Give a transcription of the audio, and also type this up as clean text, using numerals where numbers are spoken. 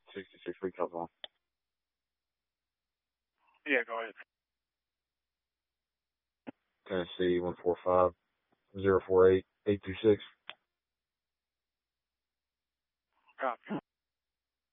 66 recalls on. Yeah, go ahead. Tennessee 145-048-826. Copy.